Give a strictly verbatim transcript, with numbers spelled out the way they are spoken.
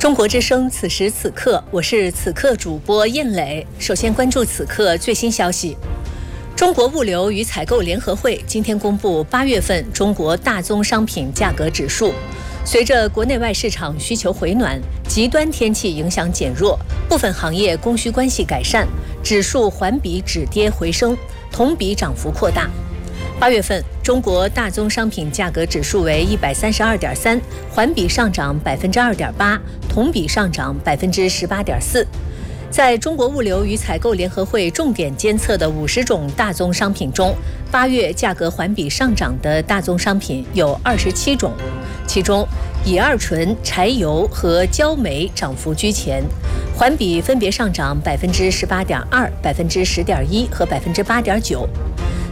中国之声，此时此刻，我是此刻主播燕磊。首先关注此刻最新消息。中国物流与采购联合会今天公布八月份中国大宗商品价格指数。随着国内外市场需求回暖，极端天气影响减弱，部分行业供需关系改善，指数环比止跌回升，同比涨幅扩大。八月份，中国大宗商品价格指数为一百三十二点三，环比上涨百分之二点八，同比上涨百分之十八点四。在中国物流与采购联合会重点监测的五十种大宗商品中，八月价格环比上涨的大宗商品有二十七种，其中乙二醇、柴油和焦煤涨幅居前，环比分别上涨百分之十八点二、百分之十点一和百分之八点九。